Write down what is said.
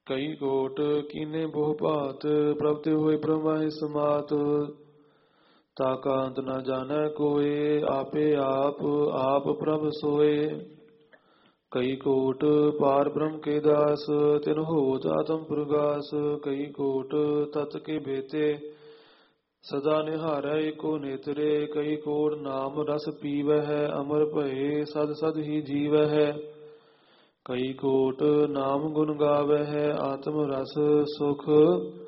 ਕਈ ਕੋਟ ਕੀਨੇ ਬਹੁ ਭਾਤ, ਪ੍ਰਭ ਤੇ ਹੋਏ ਬ੍ਰਹਮਾ ਸਮਾਤ। ਤਾ ਕਾ ਅੰਤ ਨ ਜਾਣੈ ਕੋਇ, ਆਪੇ ਆਪ ਆਪ ਪ੍ਰਭ ਸੋਏ। ਕਈ ਕੋਟ ਪਾਰ ਬ੍ਰਹਮ ਕੇ ਦਾਸ, ਤਿਨ ਹੋਤ ਆਤਮ ਪ੍ਰਗਾਸ। ਕਈ ਕੋਟ ਤਤ ਕੇ ਬੇਤੇ, ਸਦਾ ਨਿਹਾਰੈ ਏਕੋ ਨੇਤਰੇ। ਕਈ ਕੋਟ ਨਾਮ ਰਸ ਪੀਵਹਿ, ਅਮਰ ਭਏ ਸਦ ਸਦ ਹੀ ਜੀਵਹਿ। ਕਈ ਕੋਟ ਨਾਮ ਗੁਣ ਗਾਵਹਿ, ਆਤਮ ਰਸ ਸੁਖ